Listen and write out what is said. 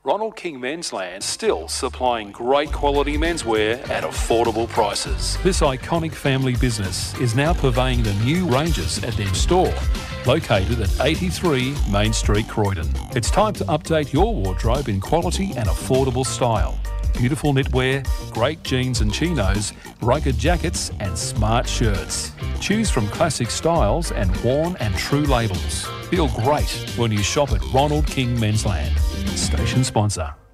Ronald King Mensland still supplying great quality menswear at affordable prices. This iconic family business is now purveying the new ranges at their store, located at 83 Main Street, Croydon. It's time to update your wardrobe in quality and affordable style. Beautiful knitwear, great jeans and chinos, rugged jackets and smart shirts. Choose from classic styles and worn and true labels. Feel great when you shop at Ronald King Mensland. Station sponsor.